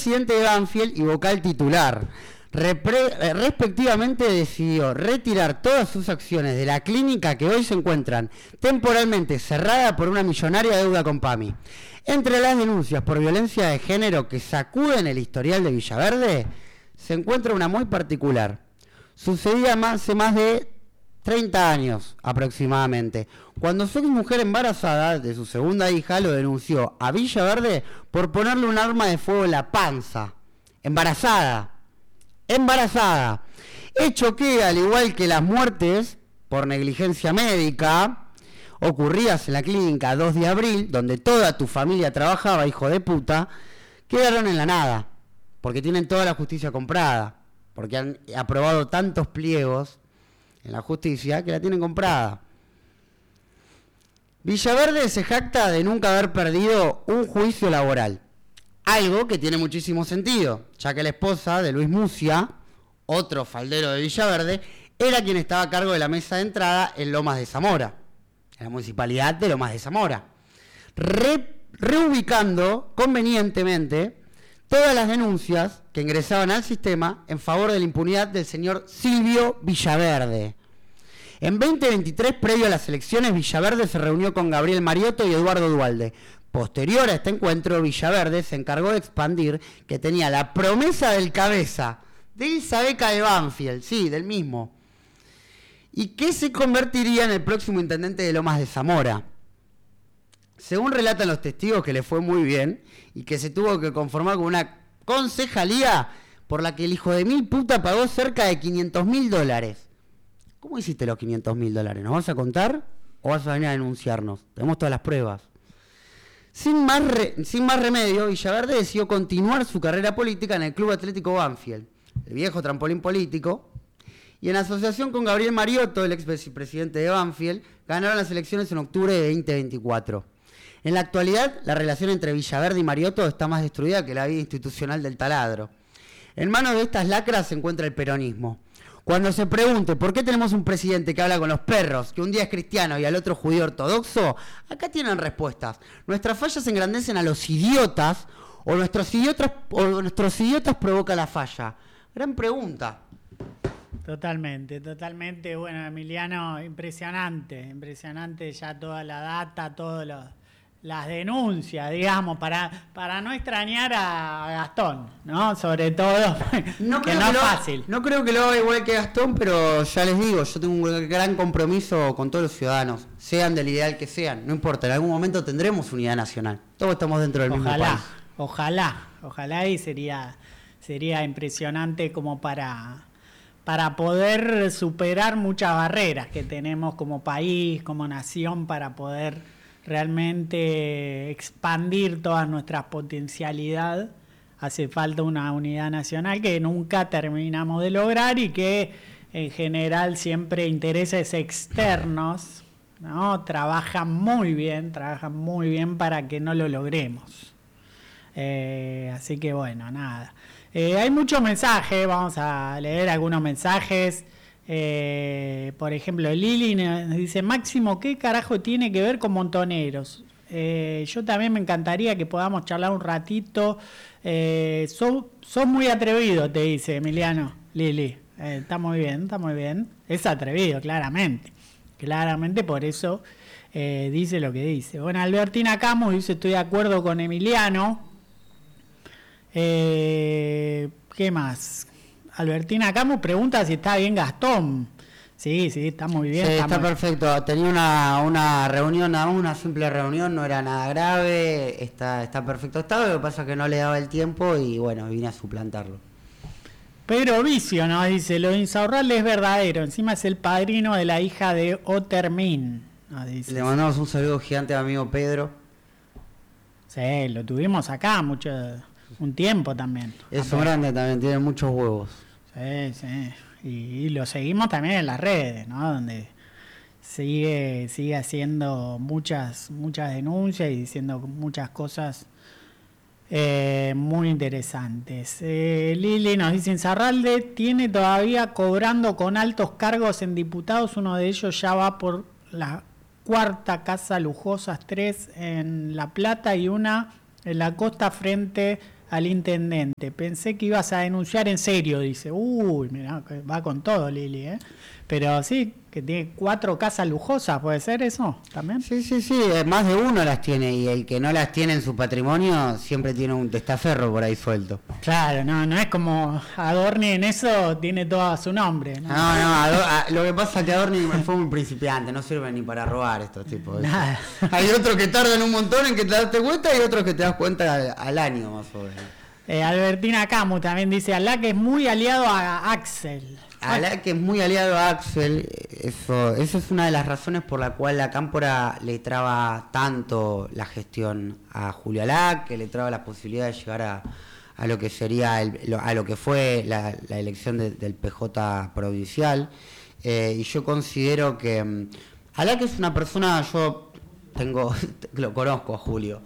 presidente de Banfield y vocal titular. Respectivamente decidió retirar todas sus acciones de la clínica que hoy se encuentran temporalmente cerrada por una millonaria deuda con PAMI. Entre las denuncias por violencia de género que sacuden el historial de Villaverde, se encuentra una muy particular. Sucedía hace más de 30 años aproximadamente, cuando su mujer embarazada de su segunda hija lo denunció a Villaverde por ponerle un arma de fuego en la panza. Embarazada. Hecho que, al igual que las muertes por negligencia médica ocurridas en la clínica 2 de abril, donde toda tu familia trabajaba, hijo de puta, quedaron en la nada, porque tienen toda la justicia comprada, porque han aprobado tantos pliegos en la justicia que la tienen comprada. Villaverde se jacta de nunca haber perdido un juicio laboral, algo que tiene muchísimo sentido, ya que la esposa de Luis Mucia, otro faldero de Villaverde, era quien estaba a cargo de la mesa de entrada en Lomas de Zamora, en la municipalidad de Lomas de Zamora, reubicando convenientemente todas las denuncias que ingresaban al sistema en favor de la impunidad del señor Silvio Villaverde. En 2023, previo a las elecciones, Villaverde se reunió con Gabriel Mariotto y Eduardo Duhalde. Posterior a este encuentro, Villaverde se encargó de expandir que tenía la promesa del cabeza del Sabeca de Banfield, sí, del mismo, y que se convertiría en el próximo intendente de Lomas de Zamora. Según relatan los testigos, que le fue muy bien y que se tuvo que conformar con una concejalía por la que el hijo de mil puta pagó cerca de $500.000. ¿Cómo hiciste los $500.000? ¿Nos vas a contar o vas a venir a denunciarnos? Tenemos todas las pruebas. Sin más remedio, Villaverde decidió continuar su carrera política en el Club Atlético Banfield, el viejo trampolín político, y en asociación con Gabriel Mariotto, el ex vicepresidente de Banfield, ganaron las elecciones en octubre de 2024. En la actualidad, la relación entre Villaverde y Mariotto está más destruida que la vida institucional del taladro. En manos de estas lacras se encuentra el peronismo. Cuando se pregunte por qué tenemos un presidente que habla con los perros, que un día es cristiano y al otro judío ortodoxo, acá tienen respuestas. Nuestras fallas engrandecen a los idiotas o nuestros idiotas provocan la falla. Gran pregunta. Totalmente. Bueno, Emiliano, impresionante ya toda la data, todas las denuncias, digamos, para no extrañar a Gastón, ¿no? Sobre todo, no es fácil. No creo que lo haga igual que Gastón, pero ya les digo, yo tengo un gran compromiso con todos los ciudadanos, sean del ideal que sean, no importa, en algún momento tendremos unidad nacional. Todos estamos dentro del mismo país. Ojalá, y sería impresionante como para poder superar muchas barreras que tenemos como país, como nación, para poder realmente expandir todas nuestras potencialidades. Hace falta una unidad nacional que nunca terminamos de lograr y que en general siempre intereses externos, ¿no? trabajan muy bien para que no lo logremos. Así que bueno, nada. Hay muchos mensajes, vamos a leer algunos mensajes. Por ejemplo, Lili nos dice: Máximo, ¿qué carajo tiene que ver con Montoneros? Yo también me encantaría que podamos charlar un ratito. Sos muy atrevido, te dice Emiliano. Lili, está muy bien. Es atrevido, claramente, por eso dice lo que dice. Bueno, Albertina Camus dice: estoy de acuerdo con Emiliano. ¿Qué más? Albertina Camus pregunta si está bien Gastón. Sí, está muy bien. Sí, está perfecto. Tenía una reunión, nada más, una simple reunión, no era nada grave, está perfecto estado, lo que pasa es que no le daba el tiempo y bueno, vine a suplantarlo. Pedro Vicio nos dice: lo de Insaurralde es verdadero, encima es el padrino de la hija de Otermin. Le mandamos un saludo gigante a mi amigo Pedro. Sí, lo tuvimos acá un tiempo también. Es un grande también, tiene muchos huevos. Sí. Y lo seguimos también en las redes, ¿no? Donde sigue haciendo muchas denuncias y diciendo muchas cosas muy interesantes. Lili nos dice: Insaurralde tiene todavía cobrando con altos cargos en diputados, uno de ellos ya va por la cuarta casa lujosas, 3 en La Plata y una en la costa frente al intendente. Pensé que ibas a denunciar en serio, dice. Uy, mirá, va con todo Lili, ¿eh? Pero sí, que tiene 4 casas lujosas, ¿puede ser eso también? Sí, más de uno las tiene, y el que no las tiene en su patrimonio siempre tiene un testaferro por ahí suelto. Claro, no es como Adorni en eso, tiene todo a su nombre, ¿no? Lo que pasa es que Adorni fue un principiante, no sirve ni para robar estos tipos. Nada. Hay otros que tardan un montón en que te das cuenta y otros que te das cuenta al año más o menos. Albertina Camus también dice, Alá que es muy aliado a Axel. Alá que es muy aliado a Axel, eso es una de las razones por la cual la Cámpora le traba tanto la gestión a Julio Alá, que le traba la posibilidad de llegar a lo que sería a lo que fue la elección del PJ provincial. Y yo considero que Alá, que es una persona, lo conozco a Julio,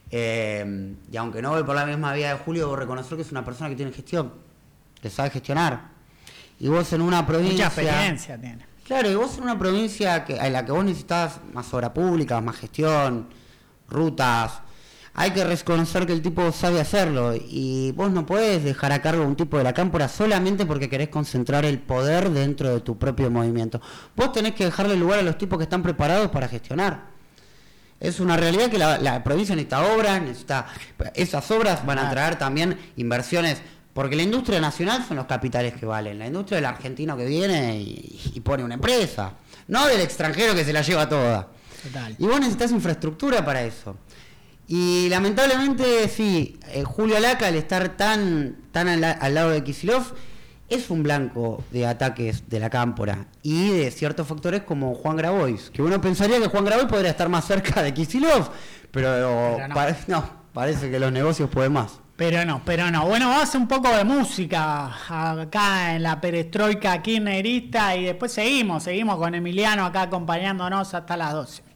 y aunque no voy por la misma vía de Julio, debo reconocer que es una persona que tiene gestión, que sabe gestionar. Y vos en una provincia... Mucha experiencia tiene. Claro, y vos en una provincia en la que vos necesitas más obra pública, más gestión, rutas, hay que reconocer que el tipo sabe hacerlo, y vos no podés dejar a cargo a un tipo de la Cámpora solamente porque querés concentrar el poder dentro de tu propio movimiento. Vos tenés que dejarle lugar a los tipos que están preparados para gestionar. Es una realidad que la provincia necesita obras, esas obras van a traer también inversiones. Porque la industria nacional son los capitales que valen. La industria del argentino que viene y pone una empresa. No del extranjero que se la lleva toda. Total. Y vos necesitas infraestructura para eso. Y lamentablemente, sí, Julio Alaca, al estar tan al lado de Kicillof, es un blanco de ataques de la Cámpora. Y de ciertos factores como Juan Grabois. Que uno pensaría que Juan Grabois podría estar más cerca de Kicillof. Pero no. Parece que los negocios pueden más. Pero no. Bueno, vamos a hacer un poco de música acá en la perestroika kirchnerista y después seguimos con Emiliano acá acompañándonos hasta las 12.